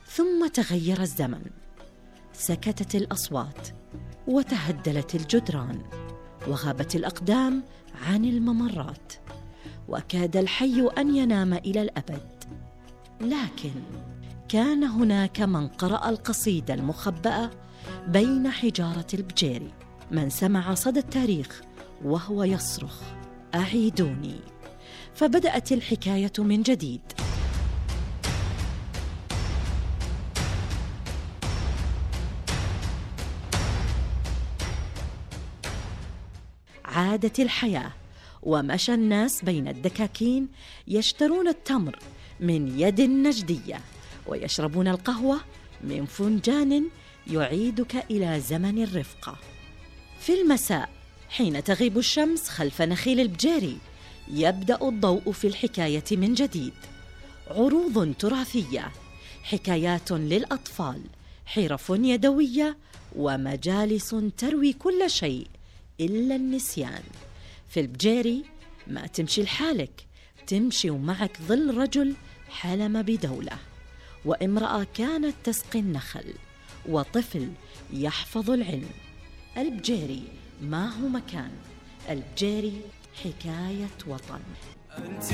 ثم تغير الزمن، سكتت الأصوات وتهدلت الجدران وغابت الأقدام عن الممرات، وكاد الحي أن ينام إلى الأبد. لكن كان هناك من قرأ القصيدة المخبأة بين حجارة البجيري، من سمع صدى التاريخ وهو يصرخ: أعيدوني. فبدأت الحكاية من جديد. عادت الحياة ومشى الناس بين الدكاكين يشترون التمر من يد نجدية ويشربون القهوة من فنجان يعيدك إلى زمن الرفقة. في المساء حين تغيب الشمس خلف نخيل البجيري يبدأ الضوء في الحكاية من جديد. عروض تراثية، حكايات للأطفال، حرف يدوية، ومجالس تروي كل شيء إلا النسيان. في البجيري ما تمشي لحالك، تمشي ومعك ظل رجل حلم بدولة، وامرأة كانت تسقي النخل، وطفل يحفظ العلم. البجيري ما هو مكان، البجيري حكاية وطن.